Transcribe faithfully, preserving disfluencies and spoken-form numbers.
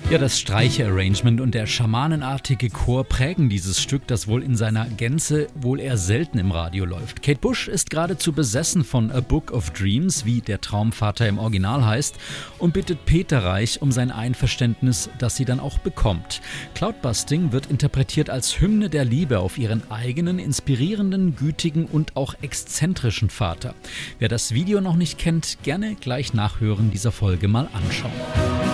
Ja, das Streicherarrangement und der schamanenartige Chor prägen dieses Stück, das wohl in seiner Gänze wohl eher selten im Radio läuft. Kate Bush ist geradezu besessen von A Book of Dreams, wie der Traumvater im Original heißt, und bittet Peter Reich um sein Einverständnis, das sie dann auch bekommt. Cloudbusting wird interpretiert als Hymne der Liebe auf ihren eigenen, inspirierenden, gütigen und auch exzentrischen Vater. Wer das Video noch nicht kennt, gerne gleich nach Hören dieser Folge mal anschauen.